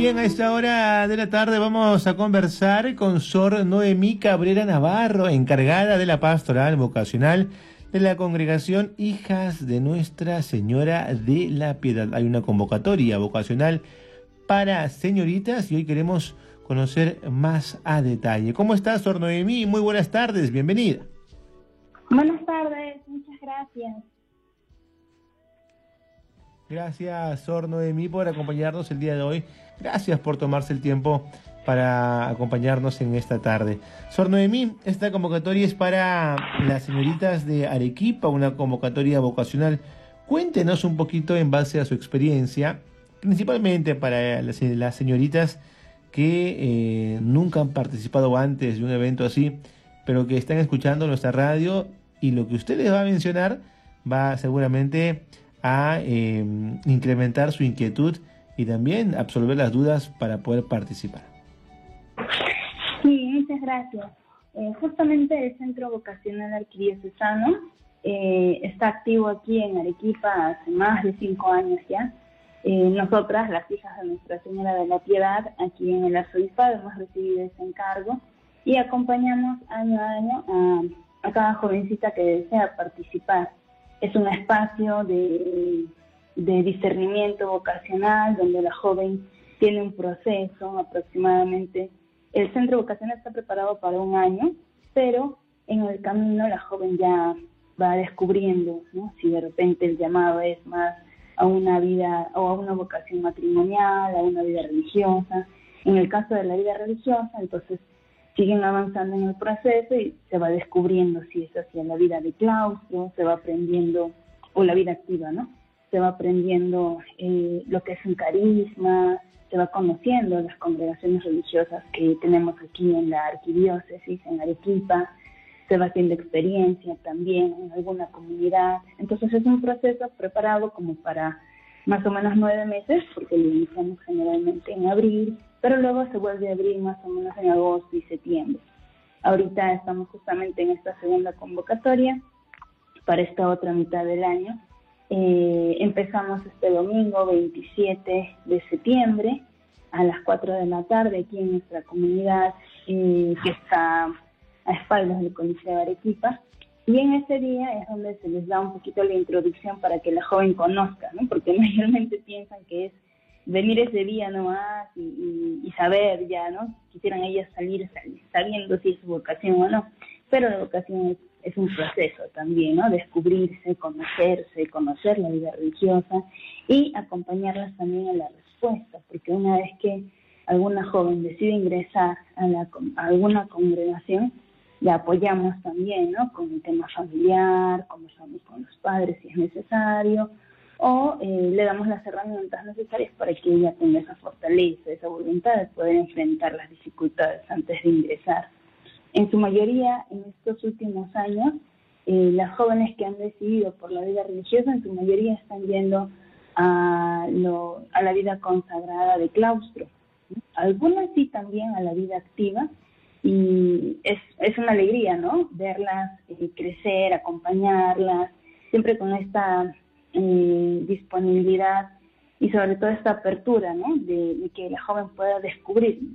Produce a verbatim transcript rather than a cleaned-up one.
Bien, a esta hora de la tarde vamos a conversar con Sor Noemí Cabrera Navarro, encargada de la pastoral vocacional de la congregación Hijas de Nuestra Señora de la Piedad. Hay una convocatoria vocacional para señoritas y hoy queremos conocer más a detalle. ¿Cómo estás, Sor Noemí? Muy buenas tardes, bienvenida. Buenas tardes, muchas gracias. Gracias, Sor Noemí, por acompañarnos el día de hoy. Gracias por tomarse el tiempo para acompañarnos en esta tarde. Sor Noemí, esta convocatoria es para las señoritas de Arequipa, una convocatoria vocacional. Cuéntenos un poquito en base a su experiencia, principalmente para las, las señoritas que eh, nunca han participado antes de un evento así, pero que están escuchando nuestra radio y lo que usted les va a mencionar va seguramente a eh, incrementar su inquietud y también absolver las dudas para poder participar. Sí, muchas gracias. Eh, justamente el Centro Vocacional Arquidiocesano eh, está activo aquí en Arequipa hace más de cinco años ya. Eh, nosotras, las hijas de Nuestra Señora de la Piedad, aquí en el Arzobispado hemos recibido ese encargo y acompañamos año a año a, a cada jovencita que desea participar. Es un espacio de, de discernimiento vocacional donde la joven tiene un proceso aproximadamente. El centro vocacional está preparado para un año, pero en el camino la joven ya va descubriendo, ¿no? Si de repente el llamado es más a una vida o a una vocación matrimonial, a una vida religiosa. En el caso de la vida religiosa, entonces siguen avanzando en el proceso y se va descubriendo si es hacia la vida de claustro, se va aprendiendo, o la vida activa, ¿no? Se va aprendiendo eh, lo que es un carisma, se va conociendo las congregaciones religiosas que tenemos aquí en la arquidiócesis, en Arequipa, se va haciendo experiencia también en alguna comunidad. Entonces es un proceso preparado como para más o menos nueve meses, porque lo iniciamos generalmente en abril, pero luego se vuelve a abrir más o menos en agosto y septiembre. Ahorita estamos justamente en esta segunda convocatoria para esta otra mitad del año. Eh, empezamos este domingo veintisiete de septiembre a las cuatro de la tarde aquí en nuestra comunidad eh, que está a espaldas del Coliseo de Arequipa. Y en ese día es donde se les da un poquito la introducción para que la joven conozca, ¿no? Porque mayormente piensan que es venir ese día nomás y, y, y saber ya, ¿no? Quisieran ellas salir, salir sabiendo si es su vocación o no. Pero la vocación es, es un proceso también, ¿no? Descubrirse, conocerse, conocer la vida religiosa y acompañarlas también en la respuesta. Porque una vez que alguna joven decide ingresar a, la, a alguna congregación, la apoyamos también, ¿no? Con el tema familiar, conversamos con los padres si es necesario, o eh, le damos las herramientas necesarias para que ella tenga esa fortaleza, esa voluntad de poder enfrentar las dificultades antes de ingresar. En su mayoría, en estos últimos años, eh, las jóvenes que han decidido por la vida religiosa, en su mayoría están yendo a, lo, a la vida consagrada de claustro, ¿no? Algunas sí también a la vida activa, y es, es una alegría, ¿no? Verlas eh, crecer, acompañarlas, siempre con esta eh, disponibilidad y sobre todo esta apertura, ¿no? De, de que la joven pueda descubrir